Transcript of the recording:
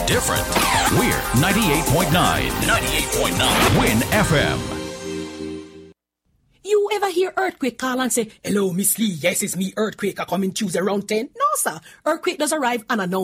different. We're 98.9. 98.9. Win FM. You ever hear Earthquake call and say, "Hello, Miss Lee, yes, it's me, Earthquake, I come in Tuesday around 10? No, sir. Earthquake does arrive unannounced.